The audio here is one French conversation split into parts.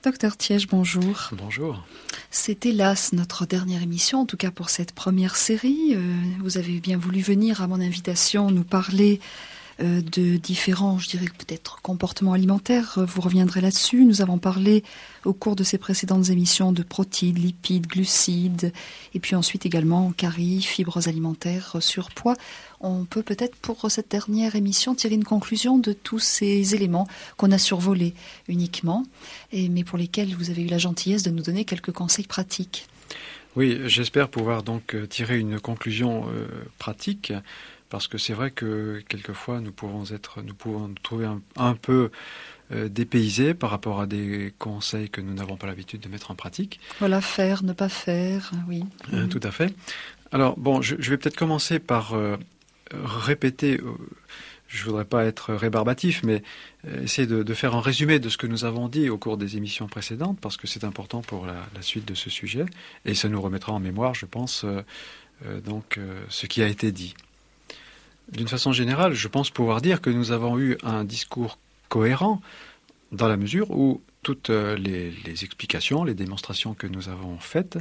Docteur Thiège, bonjour. Bonjour. C'est hélas notre dernière émission, en tout cas pour cette première série. Vous avez bien voulu venir à mon invitation nous parler de différents, je dirais peut-être comportements alimentaires. Vous reviendrez là-dessus. Nous avons parlé au cours de ces précédentes émissions de protéines, lipides, glucides, et puis ensuite également caries, fibres alimentaires, surpoids. On peut peut-être pour cette dernière émission tirer une conclusion de tous ces éléments qu'on a survolés uniquement, mais pour lesquels vous avez eu la gentillesse de nous donner quelques conseils pratiques. Oui, j'espère pouvoir donc tirer une conclusion pratique, parce que c'est vrai que quelquefois nous pouvons nous trouver un peu dépaysés par rapport à des conseils que nous n'avons pas l'habitude de mettre en pratique. Voilà, faire, ne pas faire, oui. Tout à fait. Alors bon, je vais peut-être commencer par répéter, je voudrais pas être rébarbatif, mais essayer de faire un résumé de ce que nous avons dit au cours des émissions précédentes, parce que c'est important pour la suite de ce sujet, et ça nous remettra en mémoire, je pense, ce qui a été dit. D'une façon générale, je pense pouvoir dire que nous avons eu un discours cohérent dans la mesure où toutes les explications, les démonstrations que nous avons faites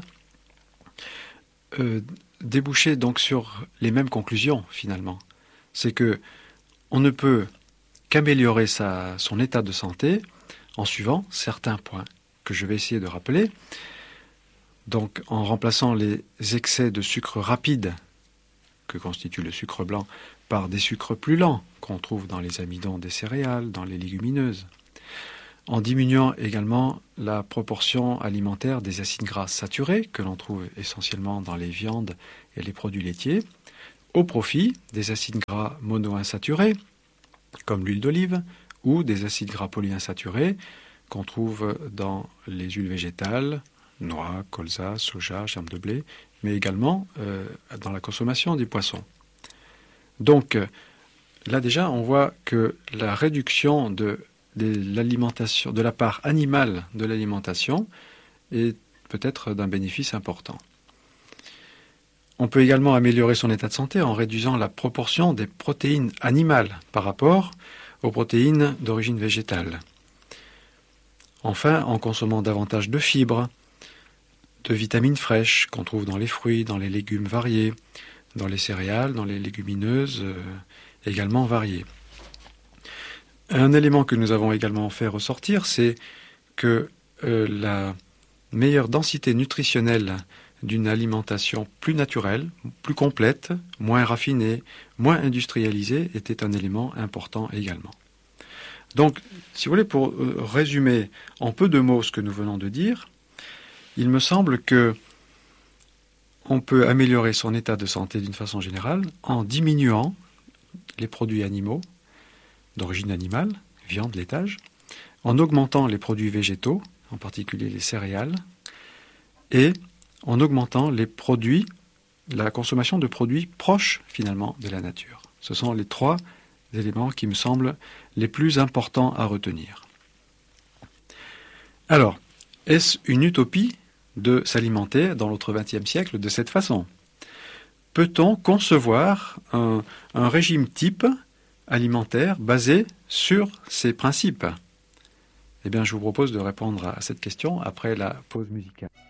débouchaient donc sur les mêmes conclusions finalement. C'est que on ne peut qu'améliorer son état de santé en suivant certains points que je vais essayer de rappeler. Donc en remplaçant les excès de sucre rapide que constitue le sucre blanc par des sucres plus lents qu'on trouve dans les amidons des céréales, dans les légumineuses. En diminuant également la proportion alimentaire des acides gras saturés que l'on trouve essentiellement dans les viandes et les produits laitiers, au profit des acides gras monoinsaturés comme l'huile d'olive ou des acides gras polyinsaturés qu'on trouve dans les huiles végétales, noix, colza, soja, germes de blé, mais également dans la consommation des poissons. Donc là déjà, on voit que la réduction de l'alimentation, de la part animale de l'alimentation est peut-être d'un bénéfice important. On peut également améliorer son état de santé en réduisant la proportion des protéines animales par rapport aux protéines d'origine végétale. Enfin, en consommant davantage de fibres, de vitamines fraîches qu'on trouve dans les fruits, dans les légumes variés, dans les céréales, dans les légumineuses également variées. Un élément que nous avons également fait ressortir, c'est que la meilleure densité nutritionnelle d'une alimentation plus naturelle, plus complète, moins raffinée, moins industrialisée était un élément important également. Donc, si vous voulez, pour résumer en peu de mots ce que nous venons de dire, il me semble que on peut améliorer son état de santé d'une façon générale en diminuant les produits animaux d'origine animale, viande, laitage, en augmentant les produits végétaux, en particulier les céréales, et en augmentant la consommation de produits proches finalement de la nature. Ce sont les trois éléments qui me semblent les plus importants à retenir. Alors, est-ce une utopie de s'alimenter dans notre XXe siècle de cette façon? Peut-on concevoir un régime type alimentaire basé sur ces principes? Eh bien, je vous propose de répondre à cette question après la pause musicale.